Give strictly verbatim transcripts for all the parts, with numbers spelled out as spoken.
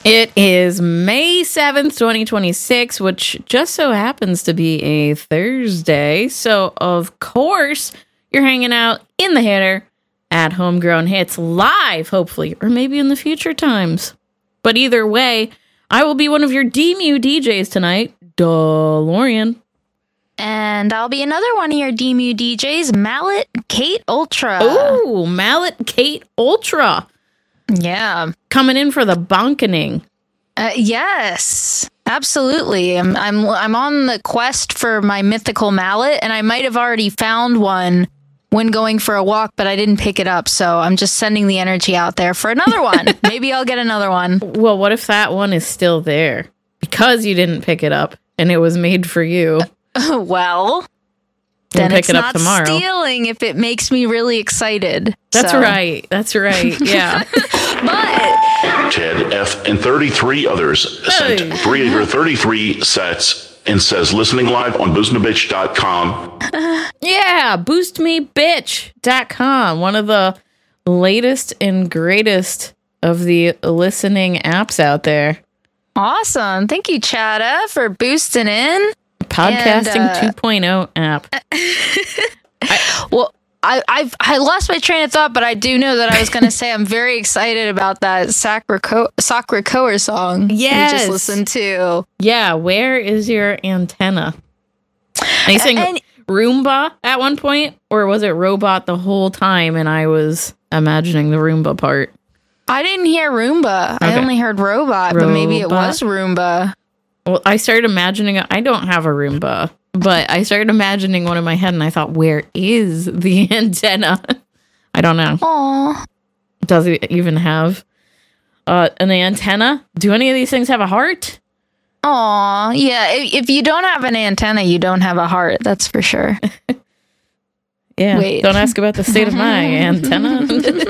It is May seventh, twenty twenty-six, which just so happens to be a Thursday. So, of course, you're hanging out in the hitter at Homegrown Hits live, hopefully, or maybe in the future times. But either way, I will be one of your D M U D Js tonight, DeLorean. And I'll be another one of your D M U D Js, Mallet Kate Ultra. Ooh, Mallet Kate Ultra. Yeah. Coming in for the bonkening. Uh, yes, absolutely. I'm I'm I'm on the quest for my mythical mallet, and I might have already found one when going for a walk, but I didn't pick it up. So I'm just sending the energy out there for another one. Maybe I'll get another one. Well, what if that one is still there because you didn't pick it up and it was made for you? Uh, well, then pick it's it up not tomorrow. Stealing if it makes me really excited. That's so. right. That's right. Yeah. But Ted F. and thirty-three others Hey. sent three of your thirty-three sets and says listening live on boostin a bitch dot com. Yeah, boost me bitch dot com, one of the latest and greatest of the listening apps out there. awesome. Thank you, Chada, for boosting in. Podcasting And, uh, two point oh app. Well, I I've, I lost my train of thought, but I do know that I was going to say I'm very excited about that Sacra Sacra Coer song Yes. we just listened to. Yeah, where is your antenna? And you saying And- Roomba at one point, or was it robot the whole time and I was imagining the Roomba part? I didn't hear Roomba. I Okay. only heard robot, but maybe it Robot. was Roomba. Well, I started imagining, I don't have a Roomba, but I started imagining one in my head and I thought, where is the antenna? I don't know. Aw. Does it even have uh, an antenna? Do any of these things have a heart? Aw. Yeah, if, if you don't have an antenna, you don't have a heart. That's for sure. Yeah. Wait. Don't ask about the state of my antenna.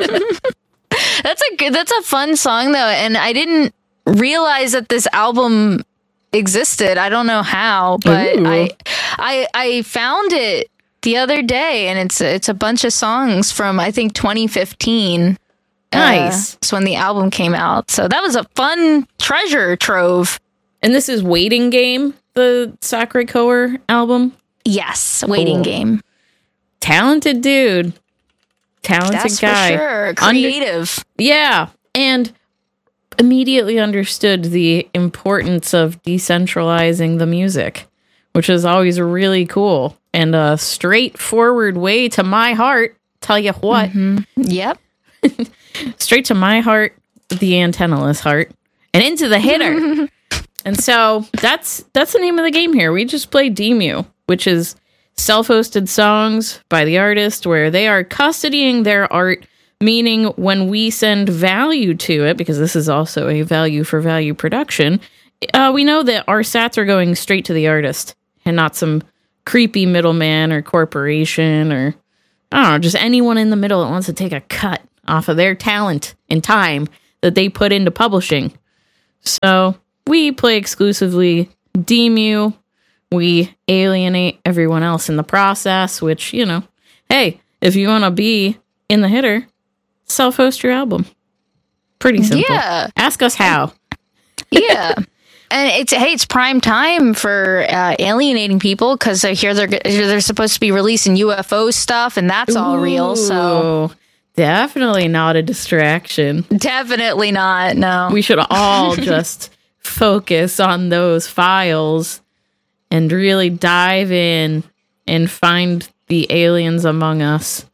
That's a good, that's a fun song though, and I didn't realize that this album existed. I don't know how, but Ooh. I I I found it the other day, and it's it's a bunch of songs from I think twenty fifteen. Nice. Uh, it's when the album came out, so that was a fun treasure trove. And this is Waiting Game, the Sacre Coeur album. Yes, waiting Cool. game. Talented dude. Talented That's guy. for sure. Under- Creative. yeah. And immediately understood the importance of decentralizing the music, which is always really cool. And a straightforward way to my heart. Tell you what. Yep. Straight to my heart, the antennaless heart, and into the hitter. And so that's that's the name of the game here. We just play D M U, which is self-hosted songs by the artist where they are custodying their art, meaning when we send value to it, because this is also a value for value production, uh, we know that our sats are going straight to the artist and not some creepy middleman or corporation or, I don't know, just anyone in the middle that wants to take a cut off of their talent and time that they put into publishing. So we play exclusively D M U. We alienate everyone else in the process, which, you know, hey, if you want to be in the hitter, self-host your album. Pretty simple. Yeah. Ask us how. Yeah. And it's hey, it's prime time for uh, alienating people because I hear they're they're supposed to be releasing U F O stuff, and that's all real. So Ooh, definitely not a distraction. definitely not. No. We should all just focus on those files and really dive in and find the aliens among us.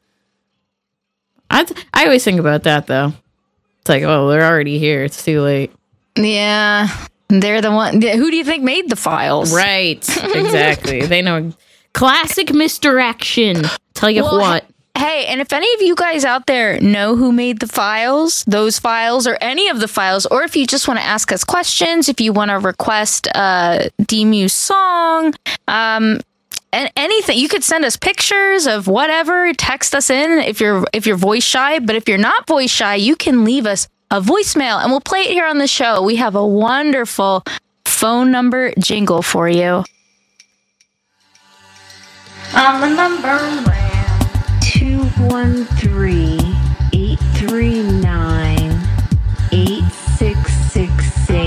I I always think about that though. It's like, oh, they're already here. It's too late. Yeah, they're the one. Who do you think made the files? Right. Exactly. They know. Classic misdirection. Tell you Well, what. Hey, and if any of you guys out there know who made the files, those files, or any of the files, or if you just want to ask us questions, if you want to request a D M U song, um, and anything, you could send us pictures of whatever. Text us in if you're if you're voice shy. But if you're not voice shy, you can leave us a voicemail, and we'll play it here on the show. We have a wonderful phone number jingle for you. On the number two one three, eight three nine, eight six six six.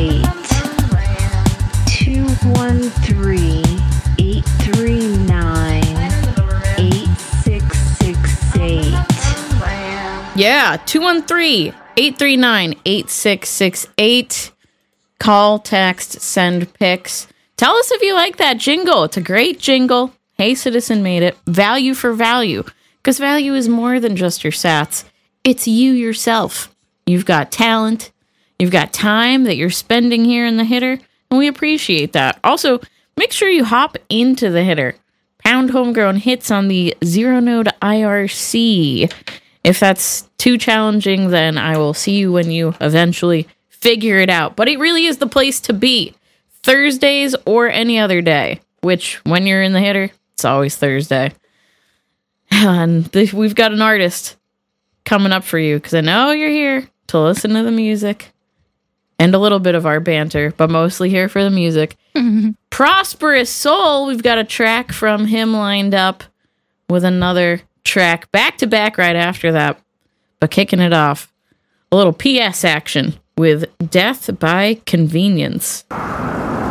Yeah, two one three, eight three nine, eight six six eight. Call, text, send pics. Tell us if you like that jingle. It's a great jingle. Hey Citizen made it. Value for value. Because value is more than just your sats. It's you yourself. You've got talent. You've got time that you're spending here in the hitter. And we appreciate that. Also, make sure you hop into the hitter. Pound homegrown hits on the Zero Node I R C. If that's too challenging, then I will see you when you eventually figure it out. But it really is the place to be. Thursdays or any other day. Which, when you're in the hitter, it's always Thursday. And th- we've got an artist coming up for you. Because I know you're here to listen to the music. And a little bit of our banter. But mostly here for the music. Mm-hmm. Prosperous Soul. We've got a track from him lined up. With another track back to back right after that. But kicking it off. A little P S action. With Death by Convenience.